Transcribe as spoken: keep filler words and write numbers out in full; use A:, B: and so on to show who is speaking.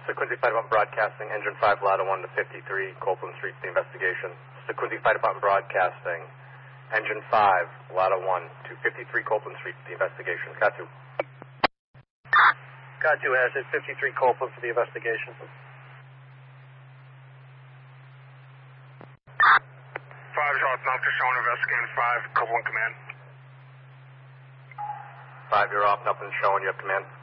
A: Quincy Fire Department Broadcasting, Engine five, Ladder one to fifty-three, Copeland Street for the investigation. This is Quincy Fire Department Broadcasting, Engine five, Ladder one to fifty-three, Copeland Street for the investigation. Got to.
B: Got to, Hazard, fifty-three Copeland for the investigation.
C: five is off, Nelson showing investigating five, Copeland command.
A: five, you're off, nothing showing, you have command.